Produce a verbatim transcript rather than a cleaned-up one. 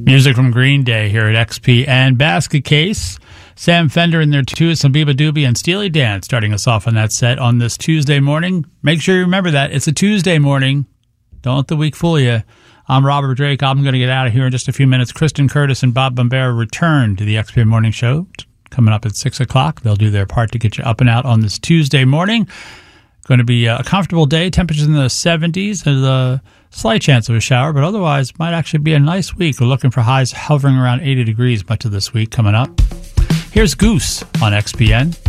Music from Green Day here at X P and Basket Case. Sam Fender in there too, some Biba Doobie and Steely Dan starting us off on that set on this Tuesday morning. Make sure you remember that. It's a Tuesday morning. Don't let the week fool you. I'm Robert Drake. I'm going to get out of here in just a few minutes. Kristen Curtis and Bob Bombera return to the X P Morning Show coming up at six o'clock. They'll do their part to get you up and out on this Tuesday morning. Going to be a comfortable day. Temperatures in the seventies. There's a slight chance of a shower, but otherwise might actually be a nice week. We're looking for highs hovering around eighty degrees much of this week coming up. Here's Goose on X P N.